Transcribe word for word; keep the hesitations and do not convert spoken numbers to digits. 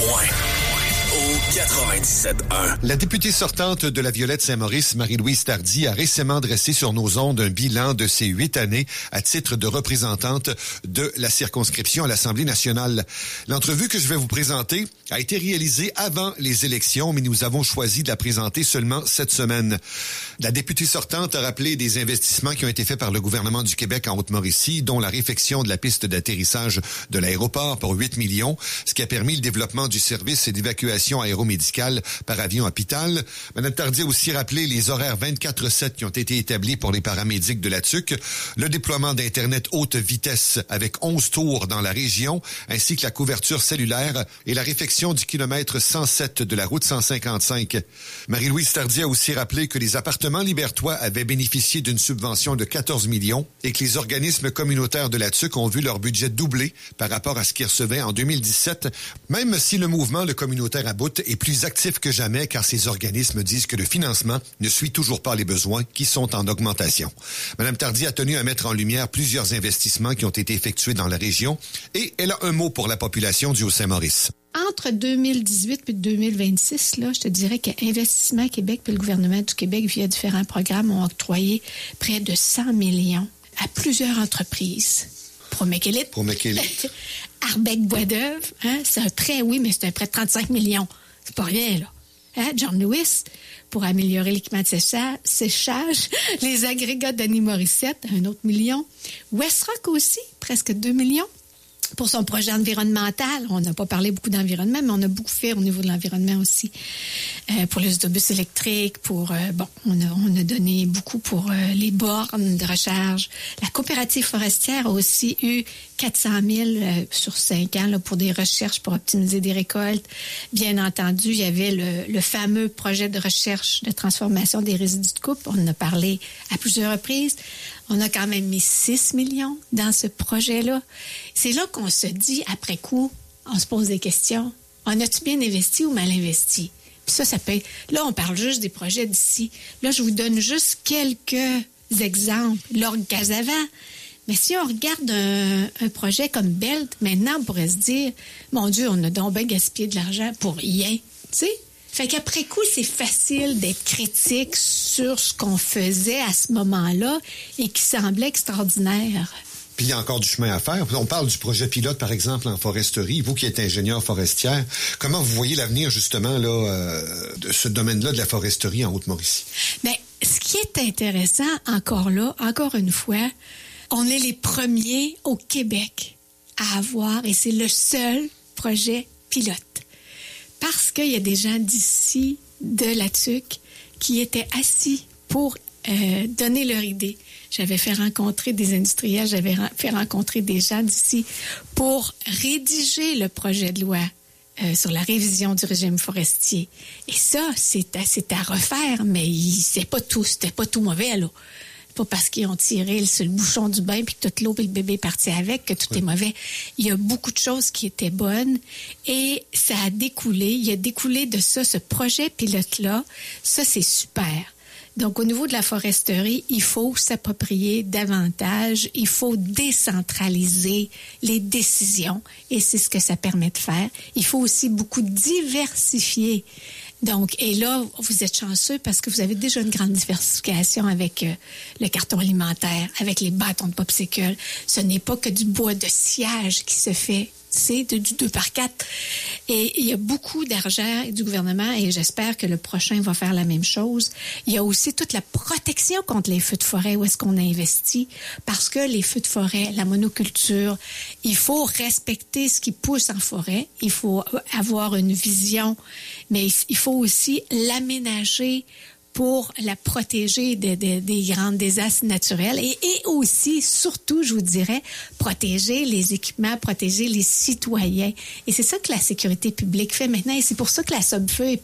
point. Au quatre-vingt-dix-sept un. La députée sortante de la Violette-Saint-Maurice, Marie-Louise Tardy, a récemment dressé sur nos ondes un bilan de ses huit années à titre de représentante de la circonscription à l'Assemblée nationale. L'entrevue que je vais vous présenter a été réalisée avant les élections, mais nous avons choisi de la présenter seulement cette semaine. La députée sortante a rappelé des investissements qui ont été faits par le gouvernement du Québec en Haute-Mauricie, dont la réfection de la piste d'atterrissage de l'aéroport pour huit millions, ce qui a permis le développement du service d'évacuation aéromédicale par avion hôpital. Mme Tardy a aussi rappelé les horaires vingt-quatre sept qui ont été établis pour les paramédics de la T U C, le déploiement d'Internet haute vitesse avec onze tours dans la région, ainsi que la couverture cellulaire et la réfection du kilomètre cent sept de la route cent cinquante-cinq. Marie-Louise Tardy a aussi rappelé que les appartements libertois avaient bénéficié d'une subvention de quatorze millions et que les organismes communautaires de la T U C ont vu leur budget doubler par rapport à ce qu'ils recevaient en deux mille dix-sept, même si le mouvement le communautaire à bout est plus actif que jamais car ces organismes disent que le financement ne suit toujours pas les besoins qui sont en augmentation. Mme Tardy a tenu à mettre en lumière plusieurs investissements qui ont été effectués dans la région et elle a un mot pour la population du Haut-Saint-Maurice. Entre deux mille dix-huit et deux mille vingt-six, là, je te dirais qu'Investissement Québec et le gouvernement du Québec, via différents programmes, ont octroyé près de cent millions à plusieurs entreprises. Promec-Élite. Promec-Élite. Arbec-Boisdeuve, hein, c'est un prêt, oui, mais c'est un prêt de trente-cinq millions. C'est pas rien, là. Hein? John Lewis, pour améliorer l'équipement de sécha- séchage. Les agrégats Denis Morissette, un autre million. Westrock aussi, presque deux millions. Pour son projet environnemental, on n'a pas parlé beaucoup d'environnement, mais on a beaucoup fait au niveau de l'environnement aussi. Euh, pour les autobus électriques, pour, euh, bon, on a, on a donné beaucoup pour euh, les bornes de recharge. La coopérative forestière a aussi eu quatre cent mille euh, sur cinq ans là, pour des recherches pour optimiser des récoltes. Bien entendu, il y avait le, le fameux projet de recherche de transformation des résidus de coupe. On en a parlé à plusieurs reprises. On a quand même mis six millions dans ce projet-là. C'est là qu'on se dit, après coup, on se pose des questions. On a-tu bien investi ou mal investi? Puis ça, ça peut être... Là, on parle juste des projets d'ici. Là, je vous donne juste quelques exemples. L'Orgue Casavant. Mais si on regarde un, un projet comme Belt, maintenant, on pourrait se dire, mon Dieu, on a donc bien gaspillé de l'argent pour rien. Tu sais? Fait qu'après coup, c'est facile d'être critique sur ce qu'on faisait à ce moment-là et qui semblait extraordinaire. Puis il y a encore du chemin à faire. On parle du projet pilote, par exemple, en foresterie. Vous qui êtes ingénieur forestière, comment vous voyez l'avenir, justement, là, euh, de ce domaine-là de la foresterie en Haute-Mauricie? Bien, ce qui est intéressant, encore là, encore une fois, on est les premiers au Québec à avoir, et c'est le seul projet pilote. Parce qu'il y a des gens d'ici, de la T U C, qui étaient assis pour euh, donner leur idée. J'avais fait rencontrer des industriels, j'avais fait rencontrer des gens d'ici pour rédiger le projet de loi euh, sur la révision du régime forestier. Et ça, c'est à, c'est à refaire, mais c'est pas tout, c'était pas tout mauvais, là. Pas parce qu'ils ont tiré sur le bouchon du bain puis que toute l'eau et le bébé est parti avec que tout oui. est mauvais. Il y a beaucoup de choses qui étaient bonnes et ça a découlé. Il a découlé de ça, ce projet pilote-là. Ça, c'est super. Donc, au niveau de la foresterie, il faut s'approprier davantage. Il faut décentraliser les décisions et c'est ce que ça permet de faire. Il faut aussi beaucoup diversifier. Donc, et là, vous êtes chanceux parce que vous avez déjà une grande diversification avec euh, le carton alimentaire, avec les bâtons de popsicle. Ce n'est pas que du bois de sciage qui se fait, c'est de, du deux par quatre. Et il y a beaucoup d'argent du gouvernement et j'espère que le prochain va faire la même chose. Il y a aussi toute la protection contre les feux de forêt, où est-ce qu'on a investi, parce que les feux de forêt, la monoculture, il faut respecter ce qui pousse en forêt, il faut avoir une vision, mais il faut aussi l'aménager pour la protéger de, de, des grands désastres naturels et, et aussi, surtout, je vous dirais, protéger les équipements, protéger les citoyens. Et c'est ça que la sécurité publique fait maintenant et c'est pour ça que la Sopfeu est